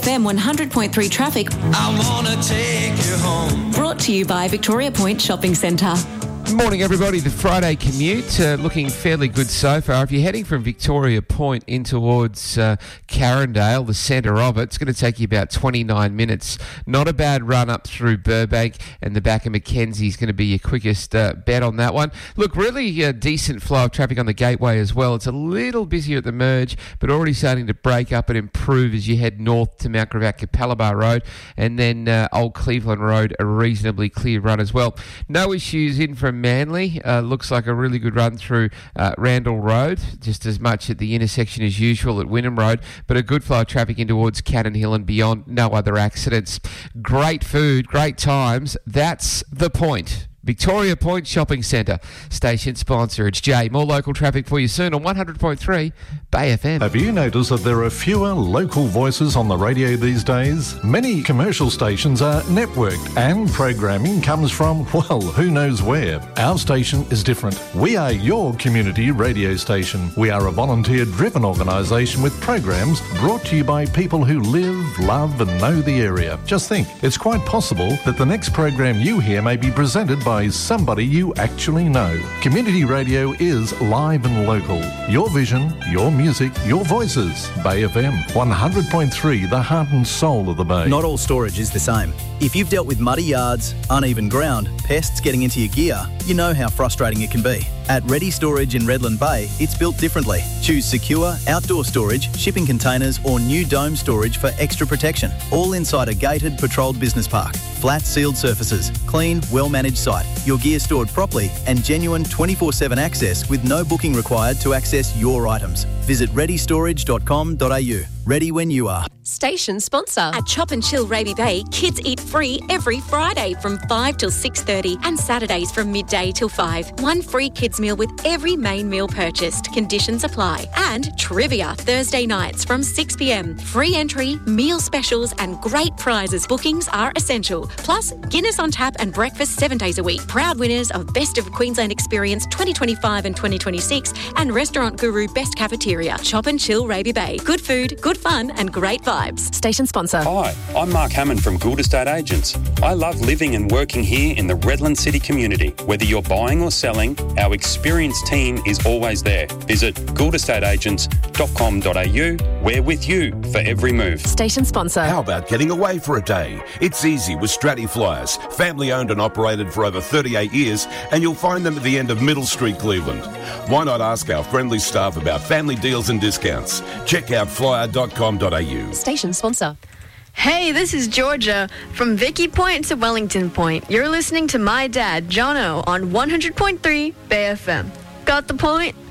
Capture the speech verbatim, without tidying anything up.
F M one hundred point three traffic. I wanna take you home. Brought to you by Victoria Point Shopping Centre. Morning, everybody. The Friday commute uh, looking fairly good so far. If you're heading from Victoria Point in towards uh, Carindale, the centre of it, it's going to take you about twenty-nine minutes. Not a bad run up through Burbank, and the back of Mackenzie is going to be your quickest uh, bet on that one. Look, really uh, decent flow of traffic on the Gateway as well. It's a little busier at the merge, but already starting to break up and improve as you head north to Mount Gravatt Capalaba Road, and then uh, Old Cleveland Road, a reasonably clear run as well. No issues in from Manly. Uh, looks like a really good run through uh, Randall Road, just as much at the intersection as usual at Wynnum Road, but a good flow of traffic in towards Cannon Hill and beyond. No other accidents. Great food, great times. That's the point. Victoria Point Shopping Centre, station sponsor. It's Jay. More local traffic for you soon on one hundred point three Bay F M. Have you noticed that there are fewer local voices on the radio these days? Many commercial stations are networked and programming comes from, well, who knows where. Our station is different. We are your community radio station. We are a volunteer-driven organisation with programs brought to you by people who live, love and know the area. Just think, it's quite possible that the next program you hear may be presented by somebody you actually know. Community radio is live and local. Your vision, your music, your voices. Bay F M, one hundred point three, the heart and soul of the Bay. Not all storage is the same. If you've dealt with muddy yards, uneven ground, pests getting into your gear, you know how frustrating it can be. At Ready Storage in Redland Bay, it's built differently. Choose secure, outdoor storage, shipping containers or new dome storage for extra protection. All inside a gated, patrolled business park. Flat, sealed surfaces, clean, well-managed site, your gear stored properly and genuine twenty-four seven access with no booking required to access your items. Visit ready storage dot com dot a u. Ready when you are. Station sponsor. At Chop and Chill Raby Bay, kids eat free every Friday from five till six thirty and Saturdays from midday till five. One free kids meal with every main meal purchased. Conditions apply. And trivia Thursday nights from six p m. Free entry, meal specials and great prizes. Bookings are essential. Plus, Guinness on tap and breakfast seven days a week. Proud winners of Best of Queensland Experience twenty twenty-five and twenty twenty-six and Restaurant Guru Best Cafeteria. Chop and Chill Raby Bay. Good food, good fun and great vibes. Station sponsor. Hi, I'm Mark Hammond from Gould Estate Agents. I love living and working here in the Redland City community. Whether you're buying or selling, our experienced team is always there. Visit gould estate agents dot com dot a u. We're with you for every move. Station sponsor. How about getting away for a day? It's easy with Stratty Flyers. Family owned and operated for over thirty-eight years, and you'll find them at the end of Middle Street, Cleveland. Why not ask our friendly staff about family deals and discounts? Check out flyer dot com dot a u. Station sponsor. Hey, this is Georgia from Vicky Point to Wellington Point. You're listening to my dad, Jono, on one hundred point three Bay F M. Got the point?